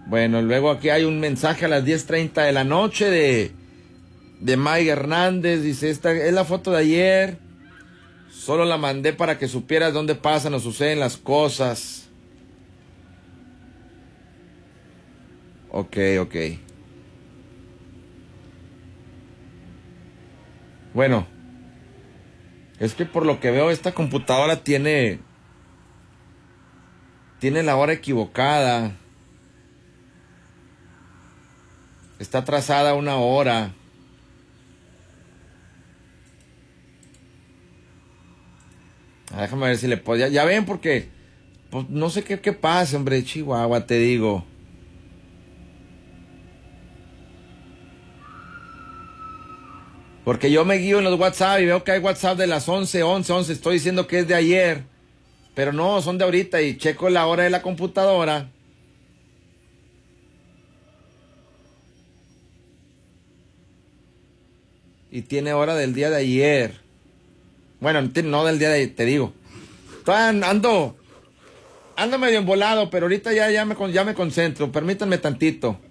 Bueno, luego aquí hay un mensaje a las 10:30 de la noche de Mike Hernández. Dice, esta es la foto de ayer. Solo la mandé para que supieras dónde pasan o suceden las cosas. Ok. Bueno, es que por lo que veo esta computadora tiene la hora equivocada. Está atrasada 1 hora. Déjame ver si le puedo. Ya ven, porque pues, no sé qué pasa, hombre, Chihuahua, te digo. Porque yo me guío en los WhatsApp y veo que hay WhatsApp de las 11:11. Estoy diciendo que es de ayer. Pero no, son de ahorita y checo la hora de la computadora. Y tiene hora del día de ayer. Bueno, no del día de ayer, te digo. Ando medio embolado, pero ahorita ya me concentro. Permítanme tantito.